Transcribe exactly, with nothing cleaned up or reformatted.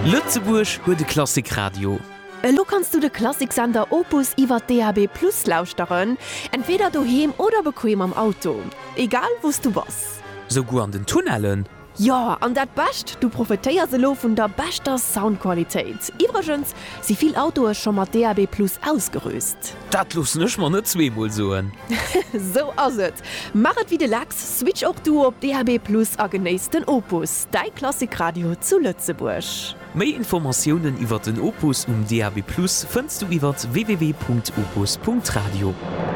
Lützeburg huet de Klassikradio. Lo kannst du de Klassiksender Opus iwwer D A B Plus lauschteen, entweder doheem oder bequem am Auto. Egal wo's du was. So gut an den Tunnelen. Ja, an dat bascht, du profitéier se lo vun der bester Soundqualität. Iwergens si viel Autoer schon mat D A B Plus ausgerüst. Dat los nech man net zweemol soen. So ass et. Machet wie de Lachs, switch auch du op D A B Plus a genéisten Opus, dei Klassikradio zu Lützeburg. Méi Informationen iwwer den Opus um D A B Plus findst du iwwer w w w punkt opus punkt radio.